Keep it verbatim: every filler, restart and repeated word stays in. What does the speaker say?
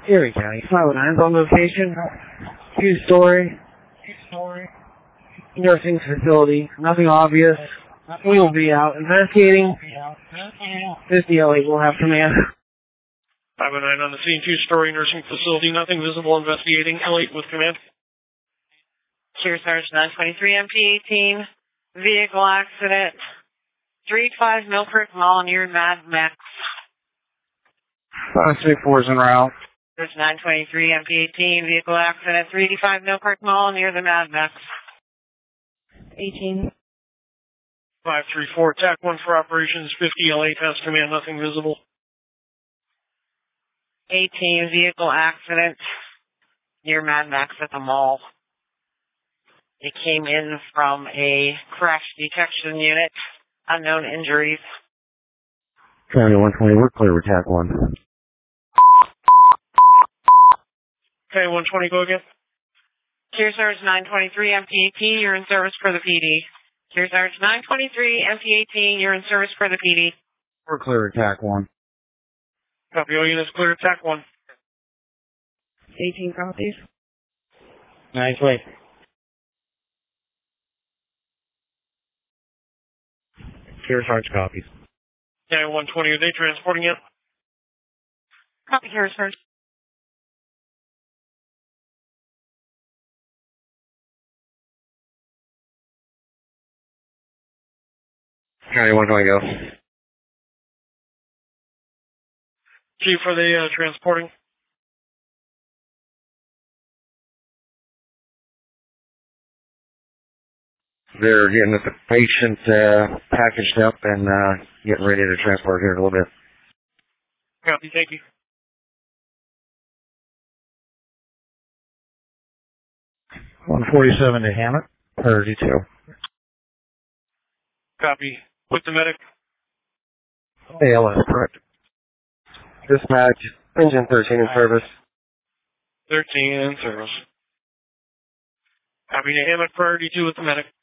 Erie County, five oh nine's on location. Two-story. Nursing facility. Nothing obvious. We will be out investigating. fifty L eight will have command. five oh nine on the scene, two-story nursing facility. Nothing visible, investigating. L eight with command. Cheers, Sarge nine twenty-three M P eighteen. Vehicle accident. three five Mill Creek Mall near Mad Max. five three four is en route. There's nine twenty-three M P eighteen. Vehicle accident. three five Mill Creek Mall near the Mad Max. eighteen. five three four, T A C one for operations. fifty L eight has command. Nothing visible. eighteen. Vehicle accident near Mad Max at the mall. It came in from a crash detection unit. Unknown injuries. County one twenty, we're clear with T A C one. Okay, one twenty, go again. Cheers, Sarge nine twenty-three M P eighteen, you're in service for the P D. Cheers, Sarge nine twenty-three M P eighteen, you're in service for the P D. We're clear with T A C one. Copy, all units clear, T A C one. eighteen copies. Nice way. Clear Sarge copies. Okay, one twenty, are they transporting it? Copy, here, Sarge. County one twenty, go. Chief, are they uh, transporting? They're getting the patient uh, packaged up and uh, getting ready to transport here in a little bit. Copy, thank you. one forty-seven to Hammett, thirty-two. Copy. With the medic. A L S, correct. Dispatch, engine thirteen in service. thirteen in service. Copy to Hammett, priority two with the medic.